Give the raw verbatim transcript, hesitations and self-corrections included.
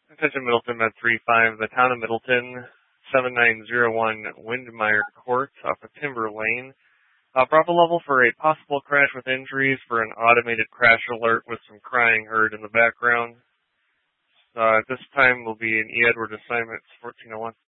Attention Middleton Med three five, the town of Middleton, seven nine zero one Windmeyer Court off of Timber Lane. Uh, Bravo level for a possible crash with injuries for an automated crash alert with some crying heard in the background. Uh, at this time will be an E. Edward assignment fourteen oh one.